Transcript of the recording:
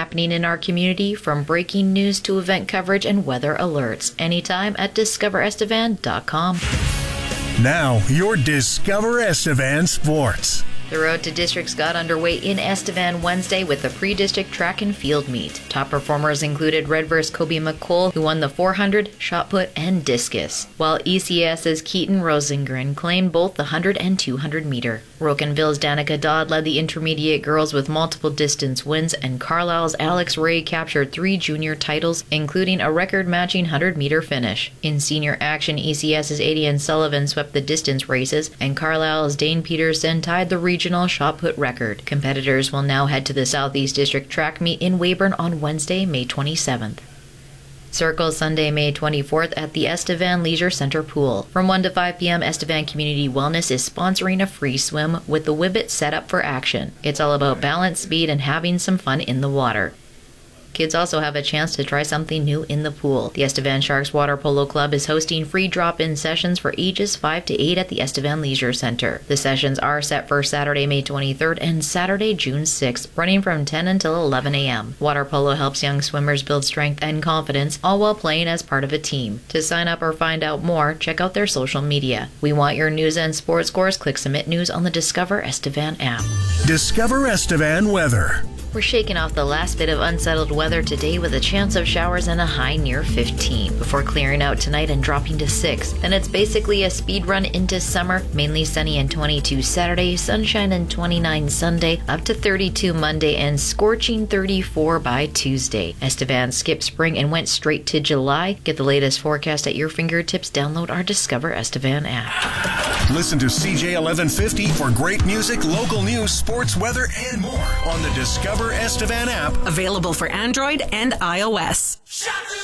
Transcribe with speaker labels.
Speaker 1: happening in our community, from breaking news to event coverage and weather alerts, anytime at discoverestevan.com.
Speaker 2: Now, your Discover Estevan Sports.
Speaker 1: The Road to Districts got underway in Estevan Wednesday with the pre-district track and field meet. Top performers included Redverse Kobe McColl, who won the 400, shot put, and discus, while ECS's Keaton Rosengren claimed both the 100 and 200 meter. Rocanville's Danica Dodd led the intermediate girls with multiple distance wins, and Carlisle's Alex Ray captured 3 junior titles, including a record-matching 100-meter finish. In senior action, ECS's Adian Sullivan swept the distance races, and Carlisle's Dane Peterson tied the regional shot put record. Competitors will now head to the Southeast District track meet in Weyburn on Wednesday, May 27th. Circle Sunday, May 24th at the Estevan Leisure Center pool. From 1 to 5 p.m., Estevan Community Wellness is sponsoring a free swim with the Whibbit set up for action. It's all about balance, speed, and having some fun in the water. Kids also have a chance to try something new in the pool. The Estevan Sharks Water Polo Club is hosting free drop-in sessions for ages 5 to 8 at the Estevan Leisure Center. The sessions are set for Saturday, May 23rd and Saturday, June 6th, running from 10 until 11 a.m. Water polo helps young swimmers build strength and confidence, all while playing as part of a team. To sign up or find out more, check out their social media. We want your news and sports scores. Click Submit News on the Discover Estevan app.
Speaker 2: Discover Estevan weather.
Speaker 1: We're shaking off the last bit of unsettled weather today with a chance of showers and a high near 15, before clearing out tonight and dropping to 6. Then it's basically a speed run into summer, mainly sunny and 22 Saturday, sunshine and 29 Sunday, up to 32 Monday, and scorching 34 by Tuesday. Estevan skipped spring and went straight to July. Get the latest forecast at your fingertips. Download our Discover Estevan app.
Speaker 2: Listen to CJ 1150 for great music, local news, sports, weather, and more on the Discover Estevan app.
Speaker 3: Available for Android and iOS.